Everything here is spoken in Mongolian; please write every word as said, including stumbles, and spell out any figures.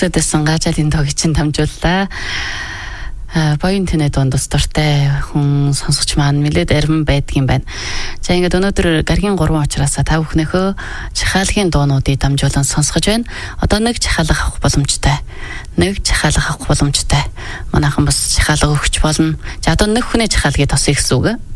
сонсогдсон гажаалын тоог чинь дамжууллаа. Боён тэнэ дондос дуртай хүн сонсогч маань нэлээд арим байдгийн байна. За ингээд өнөөдөр гаргийн гурван учраас та бүхнийхөө чахаалгийн дуунуудыг дамжуулан сонсгож байна. Одоо нэг чахаалга авах боломжтой. Нэг чахаалга авах боломжтой. Манайхан бас чахаалга өгч болно. За одоо нэг хүний чахаалгыг тосъё гэсэн үг.